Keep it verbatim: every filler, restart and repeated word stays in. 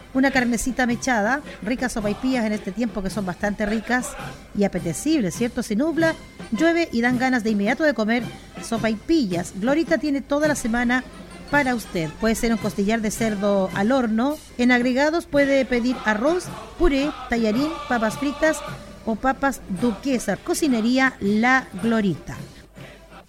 una carnecita mechada, ricas sopaipillas en este tiempo que son bastante ricas y apetecibles, ¿cierto? Se nubla, llueve y dan ganas de inmediato de comer sopaipillas. Glorita tiene toda la semana para usted. Puede ser un costillar de cerdo al horno. En agregados puede pedir arroz, puré, tallarín, papas fritas o papas duquesas. Cocinería La Glorita.